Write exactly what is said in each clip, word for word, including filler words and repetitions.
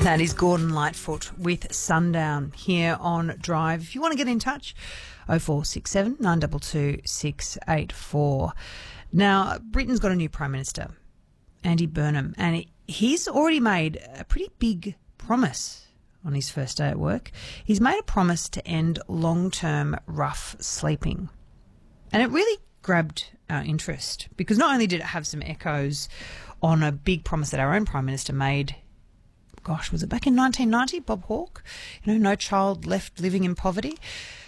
That is Gordon Lightfoot with Sundown here on Drive. If you want to get in touch, oh four six seven, nine two two, six eight four. Now, Britain's got a new Prime Minister, Andy Burnham, and he's already made a pretty big promise on his first day at work. He's made a promise to end long-term rough sleeping. And it really grabbed our interest because not only did it have some echoes on a big promise that our own Prime Minister made, gosh, was it back in nineteen ninety, Bob Hawke? You know, no child left living in poverty.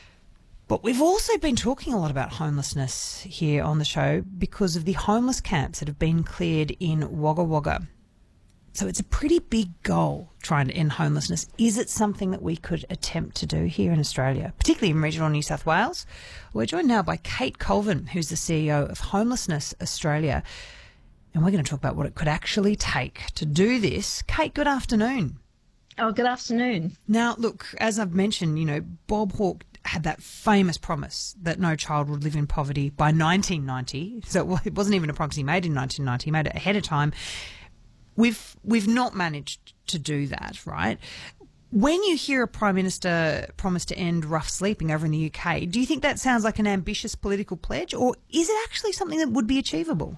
But we've also been talking a lot about homelessness here on the show because of the homeless camps that have been cleared in Wagga Wagga. So it's a pretty big goal trying to end homelessness. Is it something that we could attempt to do here in Australia, particularly in regional New South Wales? We're joined now by Kate Colvin, who's the C E O of Homelessness Australia. And we're going to talk about what it could actually take to do this. Kate, good afternoon. Oh, good afternoon. Now, look, as I've mentioned, you know, Bob Hawke had that famous promise that no child would live in poverty by nineteen ninety. So it wasn't even a promise he made in nineteen ninety. He made it ahead of time. We've we've not managed to do that, right? When you hear a Prime Minister promise to end rough sleeping over in the U K, do you think that sounds like an ambitious political pledge, or is it actually something that would be achievable?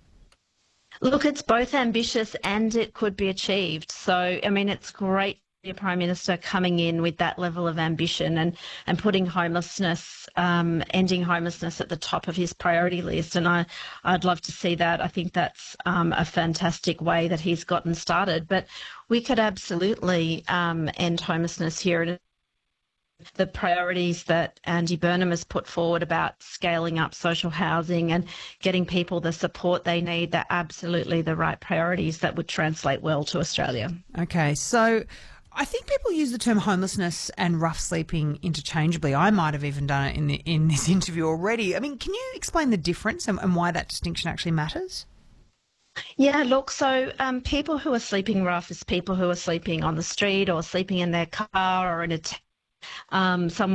Look, it's both ambitious and it could be achieved. So, I mean, it's great to see a Prime Minister coming in with that level of ambition and, and putting homelessness, um, ending homelessness at the top of his priority list. And I, I'd love to see that. I think that's um, a fantastic way that he's gotten started. But we could absolutely um, end homelessness here in the priorities that Andy Burnham has put forward about scaling up social housing and getting people the support they need. They're absolutely the right priorities that would translate well to Australia. Okay, so I think people use the term homelessness and rough sleeping interchangeably. I might have even done it in the, in this interview already. I mean, can you explain the difference and, and why that distinction actually matters? Yeah, look, so um, people who are sleeping rough is people who are sleeping on the street or sleeping in their car or in a t- um, some